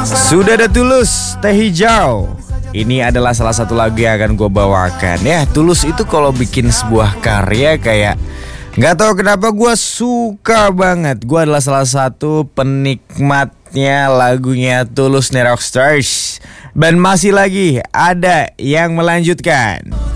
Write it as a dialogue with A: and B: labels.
A: Sudah ada Tulus, Teh Hijau. Ini adalah salah satu lagu yang akan gue bawakan. Ya, Tulus itu kalau bikin sebuah karya kayak nggak tahu kenapa gue suka banget. Gue adalah salah satu penikmatnya lagunya Tulus nih Rockstars. Dan masih lagi ada yang melanjutkan.